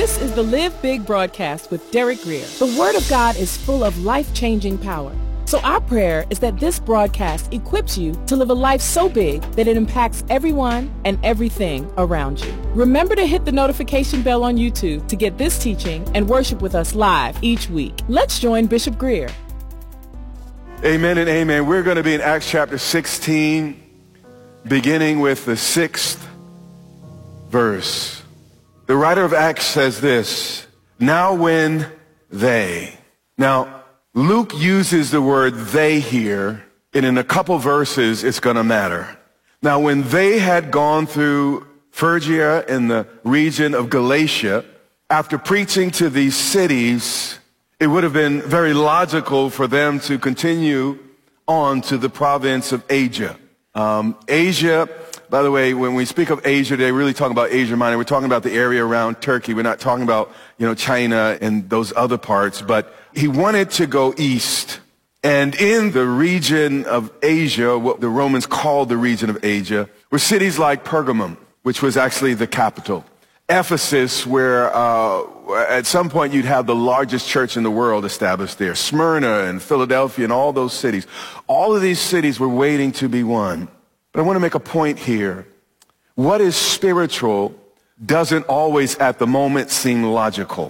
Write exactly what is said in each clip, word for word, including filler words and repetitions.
This is the Live Big broadcast with Derek Grier. The Word of God is full of life-changing power. So our prayer is that this broadcast equips you to live a life so big that it impacts everyone and everything around you. Remember to hit the notification bell on YouTube to get this teaching and worship with us live each week. Let's join Bishop Grier. Amen and amen. We're going to be in Acts chapter sixteen, beginning with the sixth verse. The writer of Acts says this, now when they. Now, Luke uses the word they here, and in a couple verses it's going to matter. Now, when they had gone through Phrygia in the region of Galatia, after preaching to these cities, it would have been very logical for them to continue on to the province of Asia. Um, Asia, by the way, when we speak of Asia, they're really talking about Asia Minor. We're talking about the area around Turkey. We're not talking about, you know, China and those other parts. But he wanted to go east. And in the region of Asia, what the Romans called the region of Asia, were cities like Pergamum, which was actually the capital. Ephesus, where uh, at some point you'd have the largest church in the world established there. Smyrna and Philadelphia and all those cities. All of these cities were waiting to be won. But I want to make a point here. What is spiritual doesn't always at the moment seem logical.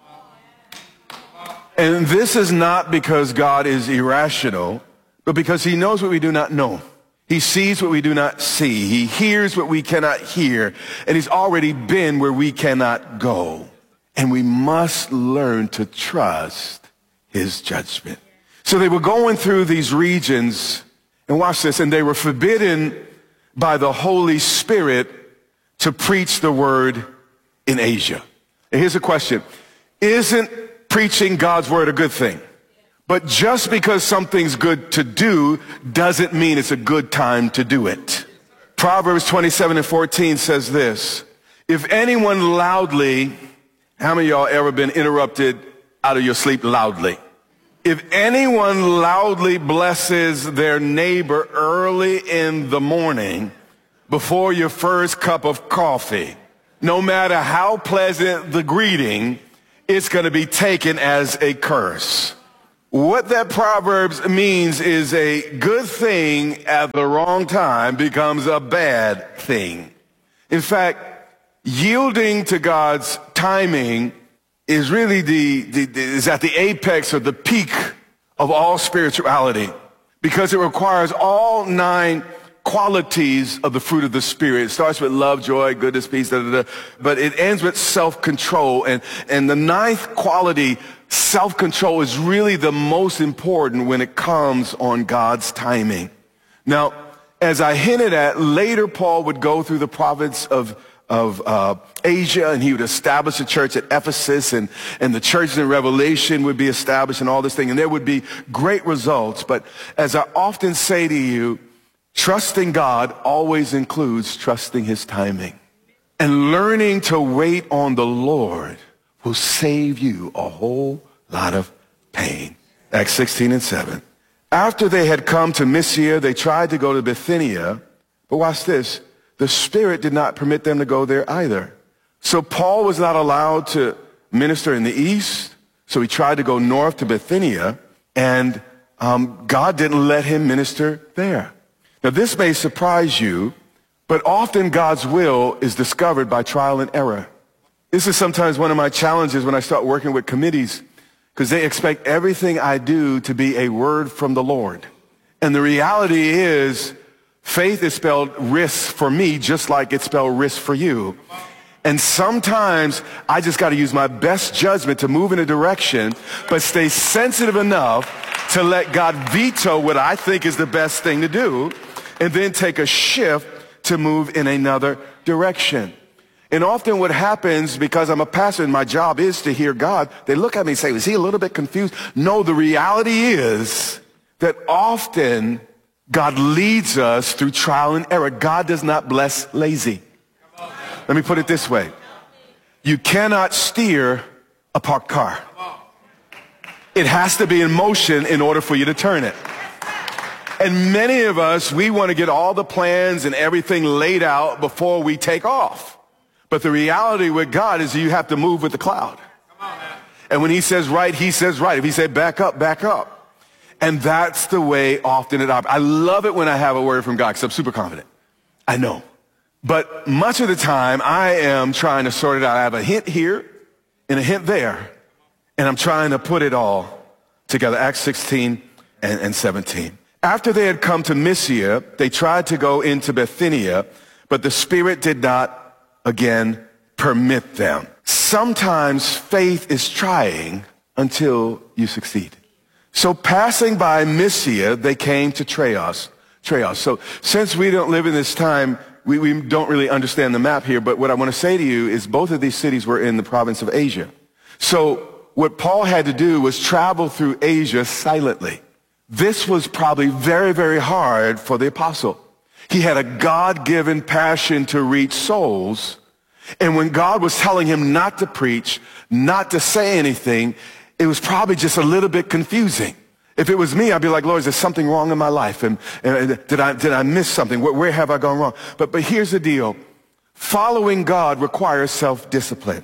And this is not because God is irrational, but because he knows what we do not know. He sees what we do not see. He hears what we cannot hear. And he's already been where we cannot go. And we must learn to trust his judgment. So they were going through these regions, and watch this, and they were forbidden by the Holy Spirit to preach the word in Asia. And here's a question. Isn't preaching God's word a good thing? But just because something's good to do doesn't mean it's a good time to do it. Proverbs twenty-seven and fourteen says this, if anyone loudly, how many of y'all ever been interrupted out of your sleep loudly? If anyone loudly blesses their neighbor early in the morning before your first cup of coffee, no matter how pleasant the greeting, it's going to be taken as a curse. What that Proverbs means is a good thing at the wrong time becomes a bad thing. In fact, yielding to God's timing is really the, the, the is at the apex or the peak of all spirituality, because it requires all nine qualities of the fruit of the Spirit. It starts with love, joy, goodness, peace, da, da, da, but it ends with self-control. And, and the ninth quality, self-control, is really the most important when it comes on God's timing. Now, as I hinted at, later Paul would go through the province of of uh, Asia, and he would establish a church at Ephesus, and, and the churches in Revelation would be established and all this thing, and there would be great results. But as I often say to you, trusting God always includes trusting his timing. And learning to wait on the Lord will save you a whole lot of pain. Acts sixteen and seven. After they had come to Mysia, they tried to go to Bithynia, but watch this. The Spirit did not permit them to go there either. So Paul was not allowed to minister in the east, so he tried to go north to Bithynia, and um, God didn't let him minister there. Now, this may surprise you, but often God's will is discovered by trial and error. This is sometimes one of my challenges when I start working with committees, because they expect everything I do to be a word from the Lord. And the reality is, faith is spelled risk for me, just like it's spelled risk for you. And sometimes I just got to use my best judgment to move in a direction, but stay sensitive enough to let God veto what I think is the best thing to do, and then take a shift to move in another direction. And often what happens, because I'm a pastor and my job is to hear God, they look at me and say, is he a little bit confused? No, the reality is that often God leads us through trial and error. God does not bless lazy. Let me put it this way. You cannot steer a parked car. It has to be in motion in order for you to turn it. And many of us, we want to get all the plans and everything laid out before we take off. But the reality with God is you have to move with the cloud. And when he says right, he says right. If he said back up, back up. And that's the way often it operates. I love it when I have a word from God because I'm super confident. I know. But much of the time I am trying to sort it out. I have a hint here and a hint there. And I'm trying to put it all together. Acts sixteen and, and seventeen. After they had come to Mysia, they tried to go into Bithynia, but the Spirit did not again permit them. Sometimes faith is trying until you succeed. So passing by Mysia, they came to Troas. Troas. So since we don't live in this time, we, we don't really understand the map here, but what I want to say to you is both of these cities were in the province of Asia. So what Paul had to do was travel through Asia silently. This was probably very, very hard for the apostle. He had a God-given passion to reach souls. And when God was telling him not to preach, not to say anything, it was probably just a little bit confusing. If it was me, I'd be like, Lord, is there something wrong in my life? And, and did I, did I miss something? Where, where have I gone wrong? But, but here's the deal. Following God requires self-discipline.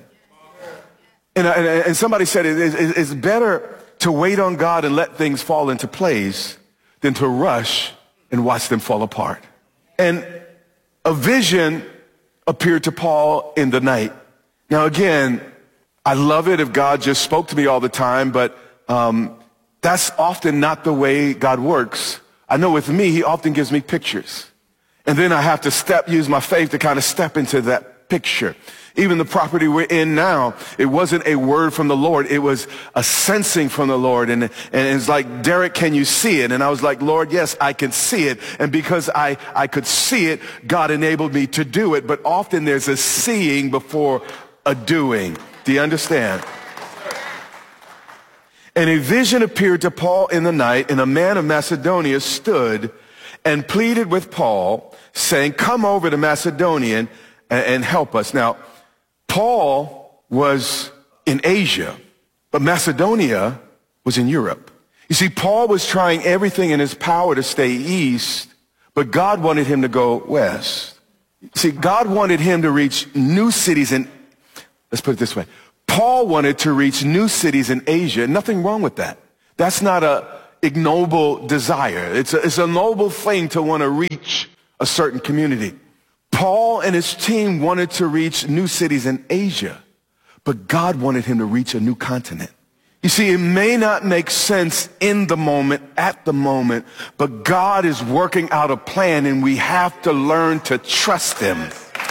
And, and, and somebody said it, it, it's better to wait on God and let things fall into place than to rush and watch them fall apart. And a vision appeared to Paul in the night. Now again, I love it if God just spoke to me all the time, but um, that's often not the way God works. I know with me, he often gives me pictures. And then I have to step, use my faith to kind of step into that picture. Even the property we're in now, it wasn't a word from the Lord. It was a sensing from the Lord. And, and it's like, Derek, can you see it? And I was like, Lord, yes, I can see it. And because I, I could see it, God enabled me to do it. But often there's a seeing before a doing. Do you understand? And a vision appeared to Paul in the night, and a man of Macedonia stood and pleaded with Paul, saying, come over to Macedonia and, and help us. Now, Paul was in Asia, but Macedonia was in Europe. You see, Paul was trying everything in his power to stay east, but God wanted him to go west. See, God wanted him to reach new cities in, let's put it this way. Paul wanted to reach new cities in Asia. Nothing wrong with that. That's not a ignoble desire. It's a, it's a noble thing to want to reach a certain community. Paul and his team wanted to reach new cities in Asia, but God wanted him to reach a new continent. You see, it may not make sense in the moment, at the moment, but God is working out a plan, and we have to learn to trust him.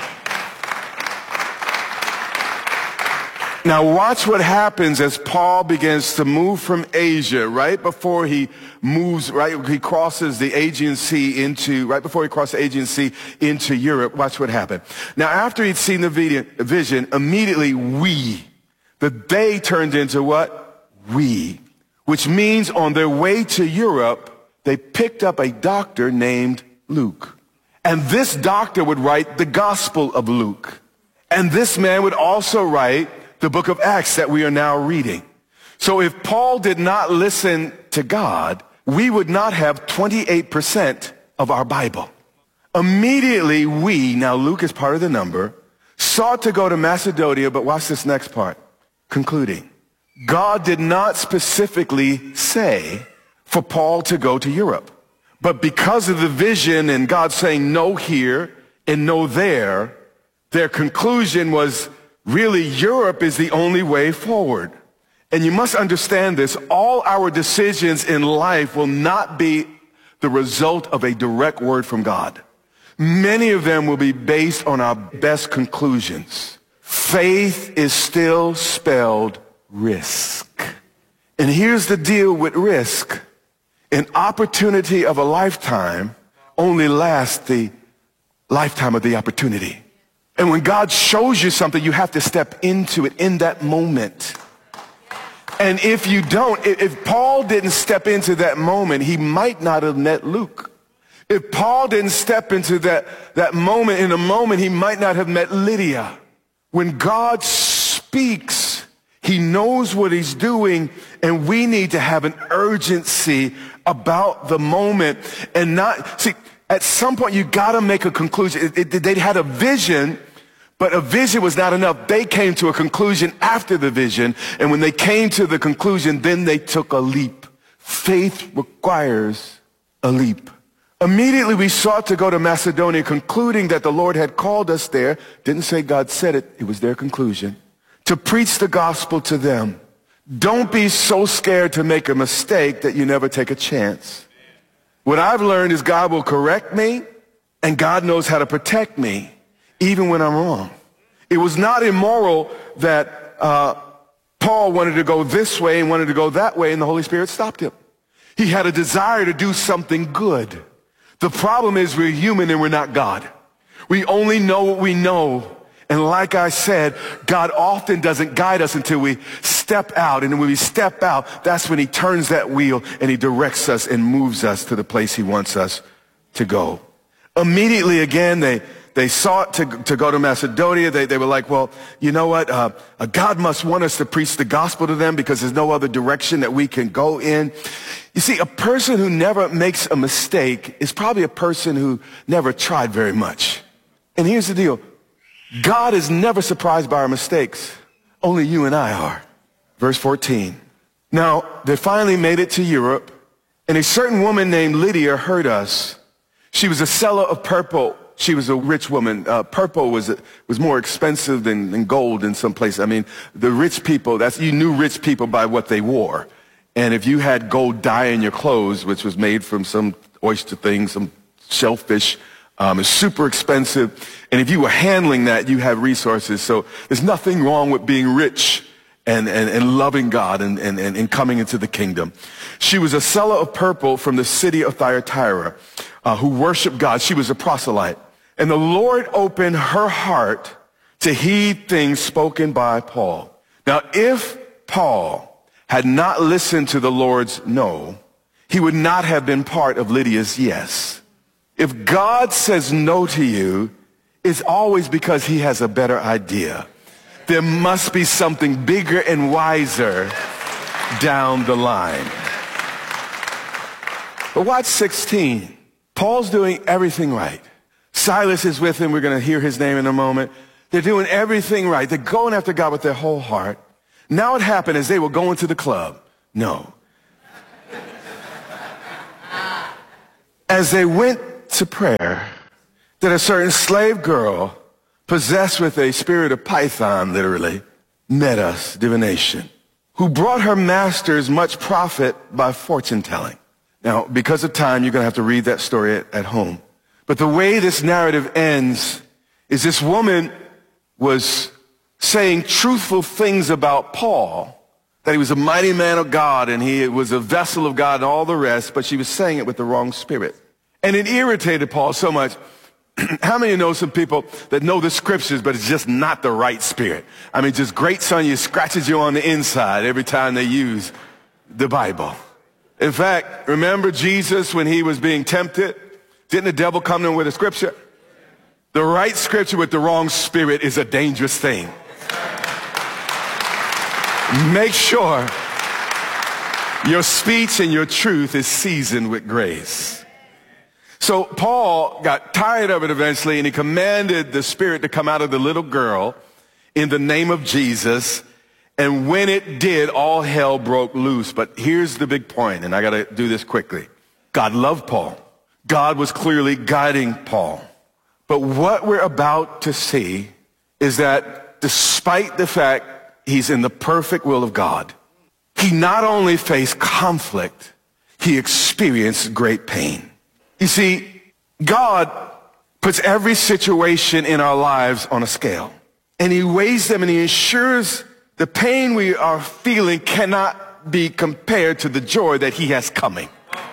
Now watch what happens as Paul begins to move from Asia, right before he moves, right, he crosses the Aegean Sea into, right before he crosses the Aegean Sea into Europe. Watch what happened. Now after he'd seen the vision, immediately we, the they turned into what? We, which means on their way to Europe, they picked up a doctor named Luke. And this doctor would write the Gospel of Luke. And this man would also write the book of Acts that we are now reading. So if Paul did not listen to God, we would not have twenty-eight percent of our Bible. Immediately we, now Luke is part of the number, sought to go to Macedonia, but watch this next part, concluding. God did not specifically say for Paul to go to Europe, but because of the vision and God saying no here and no there, their conclusion was really, Europe is the only way forward. And you must understand this. All our decisions in life will not be the result of a direct word from God. Many of them will be based on our best conclusions. Faith is still spelled risk. And here's the deal with risk. An opportunity of a lifetime only lasts the lifetime of the opportunity. And when God shows you something, you have to step into it in that moment. And if you don't, if Paul didn't step into that moment, he might not have met Luke. If Paul didn't step into that, that moment, in a moment, he might not have met Lydia. When God speaks, he knows what he's doing, and we need to have an urgency about the moment and not, see, at some point, you got to make a conclusion. It, it, they had a vision, But a vision was not enough. They came to a conclusion after the vision. And when they came to the conclusion, then they took a leap. Faith requires a leap. Immediately we sought to go to Macedonia, concluding that the Lord had called us there. Didn't say God said it. It was their conclusion. To preach the gospel to them. Don't be so scared to make a mistake that you never take a chance. What I've learned is God will correct me, and God knows how to protect me, even when I'm wrong. It was not immoral that uh, Paul wanted to go this way and wanted to go that way, and the Holy Spirit stopped him. He had a desire to do something good. The problem is we're human and we're not God. We only know what we know. And like I said, God often doesn't guide us until we step out. And when we step out, that's when he turns that wheel and he directs us and moves us to the place he wants us to go. Immediately again, they, they sought to, to go to Macedonia. They, they were like, well, you know what? Uh, God must want us to preach the gospel to them because there's no other direction that we can go in. You see, a person who never makes a mistake is probably a person who never tried very much. And here's the deal. God is never surprised by our mistakes. Only you and I are. Verse fourteen. Now, they finally made it to Europe, and a certain woman named Lydia heard us. She was a seller of purple. She was a rich woman. Uh, purple was was more expensive than, than gold in some places. I mean, the rich people, that's, you knew rich people by what they wore. And if you had gold dye in your clothes, which was made from some oyster thing, some shellfish, Um, it's super expensive. And if you were handling that, you have resources. So there's nothing wrong with being rich and, and, and loving God and, and, and coming into the kingdom. She was a seller of purple from the city of Thyatira uh, who worshiped God. She was a proselyte. And the Lord opened her heart to heed things spoken by Paul. Now, if Paul had not listened to the Lord's no, he would not have been part of Lydia's yes. If God says no to you, it's always because he has a better idea. There must be something bigger and wiser down the line. But watch sixteen. Paul's doing everything right. Silas is with him. We're going to hear his name in a moment. They're doing everything right. They're going after God with their whole heart. Now it happened as they were going to the club. No. As they went to prayer, that a certain slave girl possessed with a spirit of python, literally, met us, divination, who brought her masters much profit by fortune telling. Now, because of time, you're going to have to read that story at, at home. But the way this narrative ends is this woman was saying truthful things about Paul, that he was a mighty man of God and he was a vessel of God and all the rest, but she was saying it with the wrong spirit. And it irritated Paul so much. How many know some people that know the scriptures, but it's just not the right spirit? I mean, just grates on you, scratches you on the inside every time they use the Bible. In fact, remember Jesus when he was being tempted? Didn't the devil come to him with a scripture? The right scripture with the wrong spirit is a dangerous thing. Make sure your speech and your truth is seasoned with grace. So Paul got tired of it eventually, and he commanded the spirit to come out of the little girl in the name of Jesus. And when it did, all hell broke loose. But here's the big point, and I got to do this quickly. God loved Paul. God was clearly guiding Paul. But what we're about to see is that despite the fact he's in the perfect will of God, he not only faced conflict, he experienced great pain. You see, God puts every situation in our lives on a scale, and he weighs them and he ensures the pain we are feeling cannot be compared to the joy that he has coming.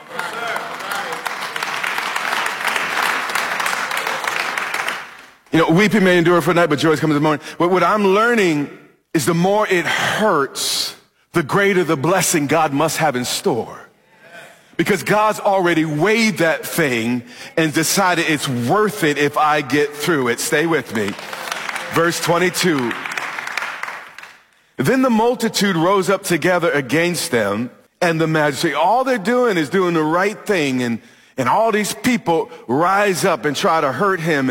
You know, weeping may endure for a night, but joy comes in the morning. But what I'm learning is the more it hurts, the greater the blessing God must have in store. Because God's already weighed that thing and decided it's worth it if I get through it. Stay with me. Verse twenty-two. Then the multitude rose up together against them and the magistrate. All they're doing is doing the right thing. And, and all these people rise up and try to hurt him and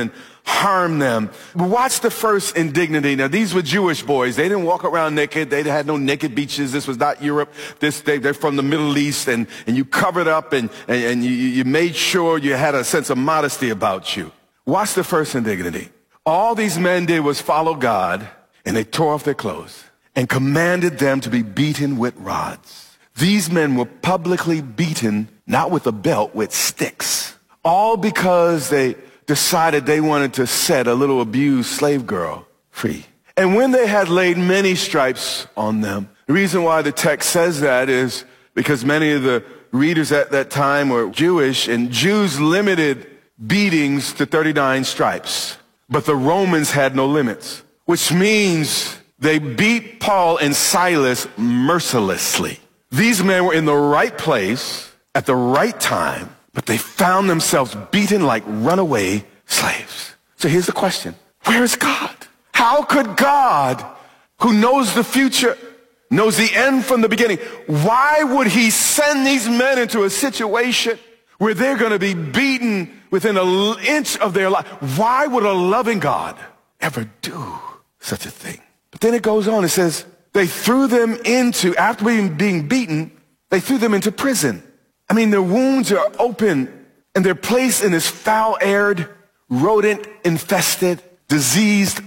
harm them. But watch the first indignity. Now, these were Jewish boys. They didn't walk around naked. They had no naked beaches. This was not Europe. This, they, they're from the Middle East, and, and you covered up, and, and, and you, you made sure you had a sense of modesty about you. Watch the first indignity. All these men did was follow God, and they tore off their clothes and commanded them to be beaten with rods. These men were publicly beaten, not with a belt, with sticks, all because they decided they wanted to set a little abused slave girl free. And when they had laid many stripes on them, the reason why the text says that is because many of the readers at that time were Jewish, and Jews limited beatings to thirty-nine stripes. But the Romans had no limits, which means they beat Paul and Silas mercilessly. These men were in the right place at the right time, but they found themselves beaten like runaway slaves. So here's the question. Where is God? How could God, who knows the future, knows the end from the beginning, why would he send these men into a situation where they're going to be beaten within an inch of their life? Why would a loving God ever do such a thing? But then it goes on. It says they threw them into, after being, being beaten, they threw them into prison. I mean, their wounds are open, and they're placed in this foul-aired, rodent-infested, diseased,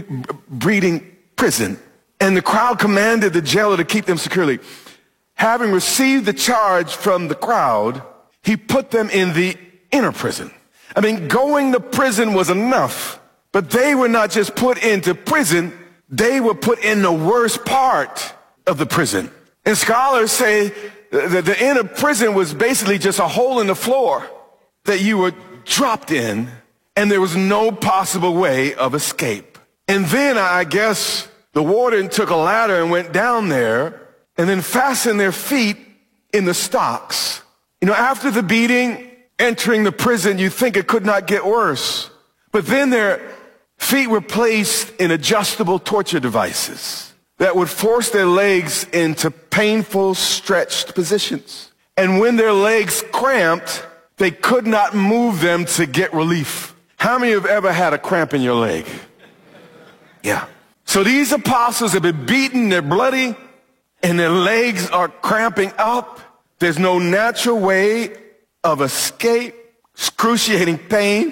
breeding prison. And the crowd commanded the jailer to keep them securely. Having received the charge from the crowd, he put them in the inner prison. I mean, going to prison was enough, but they were not just put into prison, they were put in the worst part of the prison. And scholars say that the inner prison was basically just a hole in the floor that you were dropped in, and there was no possible way of escape. And then I guess the warden took a ladder and went down there and then fastened their feet in the stocks. You know, after the beating, entering the prison, you think it could not get worse. But then their feet were placed in adjustable torture devices that would force their legs into painful, stretched positions. And when their legs cramped, they could not move them to get relief. How many have ever had a cramp in your leg? Yeah. So these apostles have been beaten, they're bloody, and their legs are cramping up. There's no natural way of escape, excruciating pain.